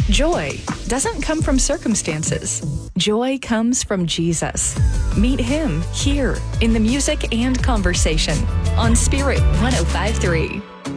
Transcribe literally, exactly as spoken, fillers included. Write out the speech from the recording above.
Joy doesn't come from circumstances. Joy comes from Jesus. Meet him here in the music and conversation on Spirit one oh five point three.